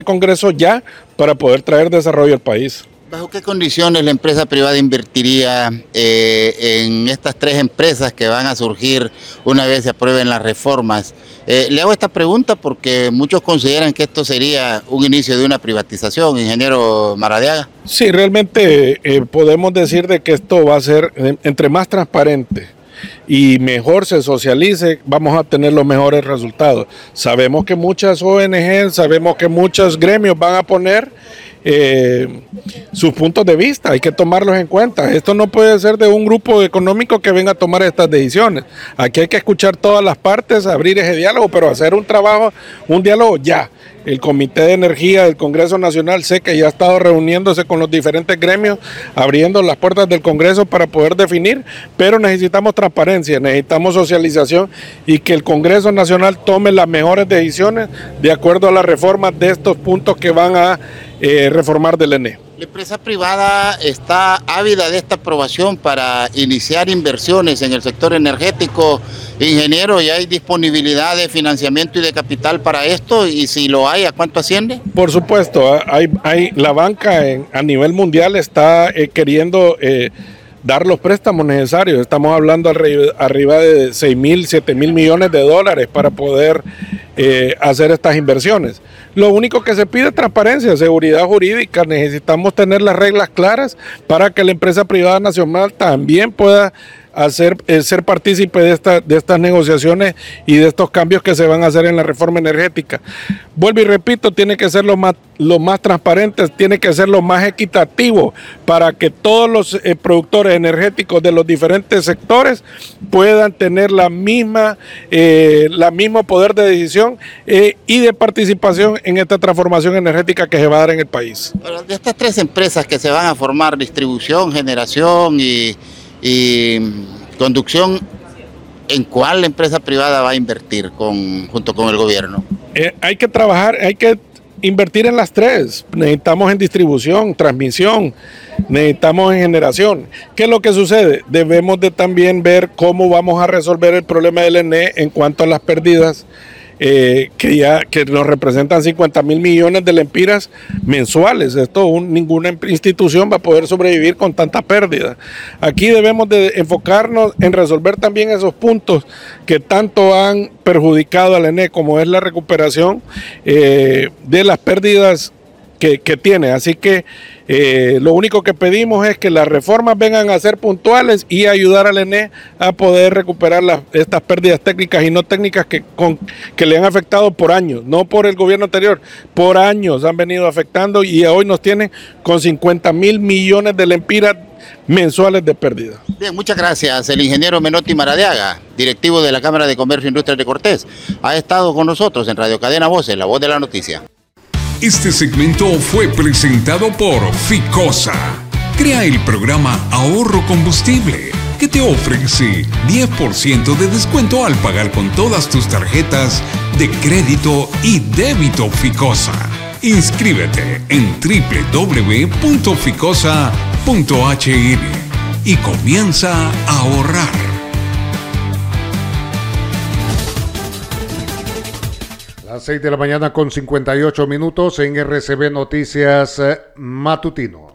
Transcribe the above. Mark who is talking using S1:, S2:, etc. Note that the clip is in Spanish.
S1: Congreso ya para poder traer desarrollo al país.
S2: ¿Bajo qué condiciones la empresa privada invertiría en estas tres empresas que van a surgir una vez se aprueben las reformas? Le hago esta pregunta porque muchos consideran que esto sería un inicio de una privatización, ingeniero Maradiaga.
S1: Sí, realmente podemos decir de que esto va a ser, entre más transparente y mejor se socialice, vamos a tener los mejores resultados. Sabemos que muchas ONG, sabemos que muchos gremios van a poner sus puntos de vista, hay que tomarlos en cuenta. Esto no puede ser de un grupo económico que venga a tomar estas decisiones. Aquí hay que escuchar todas las partes, abrir ese diálogo, pero hacer un trabajo, un diálogo ya. El Comité de Energía del Congreso Nacional sé que ya ha estado reuniéndose con los diferentes gremios, abriendo las puertas del Congreso para poder definir, pero necesitamos transparencia, necesitamos socialización y que el Congreso Nacional tome las mejores decisiones de acuerdo a las reformas de estos puntos que van a reformar del ENE.
S2: La empresa privada está ávida de esta aprobación para iniciar inversiones en el sector energético. Ingeniero, ¿ya hay disponibilidad de financiamiento y de capital para esto? Y si lo hay, ¿a cuánto asciende?
S1: Por supuesto, la banca a nivel mundial está queriendo dar los préstamos necesarios. Estamos hablando arriba de 6.000, 7.000 millones de dólares para poder hacer estas inversiones. Lo único que se pide es transparencia, seguridad jurídica. Necesitamos tener las reglas claras para que la empresa privada nacional también pueda ser partícipe de estas negociaciones y de estos cambios que se van a hacer en la reforma energética. Vuelvo y repito, tiene que ser lo más transparente, tiene que ser lo más equitativo para que todos los productores energéticos de los diferentes sectores puedan tener la mismo poder de decisión y de participación en esta transformación energética que se va a dar en el país.
S2: De estas tres empresas que se van a formar, distribución, generación y conducción, ¿en cuál empresa privada va a invertir junto con el gobierno?
S1: Hay que trabajar, hay que invertir en las tres. Necesitamos en distribución, transmisión, necesitamos en generación. ¿Qué es lo que sucede? Debemos de también ver cómo vamos a resolver el problema del ENE en cuanto a las pérdidas que nos representan 50.000 millones de lempiras mensuales. Ninguna institución va a poder sobrevivir con tanta pérdida. Aquí debemos de enfocarnos en resolver también esos puntos que tanto han perjudicado al ENE, como es la recuperación de las pérdidas que tiene. Así que lo único que pedimos es que las reformas vengan a ser puntuales y ayudar al ENE a poder recuperar estas pérdidas técnicas y no técnicas que le han afectado por años, no por el gobierno anterior, por años han venido afectando y hoy nos tienen con 50.000 millones de lempiras mensuales de pérdida.
S2: Bien, muchas gracias. El ingeniero Menotti Maradiaga, directivo de la Cámara de Comercio e Industrias de Cortés, ha estado con nosotros en Radio Cadena Voces, la voz de la noticia.
S3: Este segmento fue presentado por Ficosa. Crea el programa Ahorro Combustible, que te ofrece 10% de descuento al pagar con todas tus tarjetas de crédito y débito Ficosa. Inscríbete en www.ficosa.hr y comienza a ahorrar.
S4: Las 6 de la mañana con 58 minutos en RCB Noticias Matutino.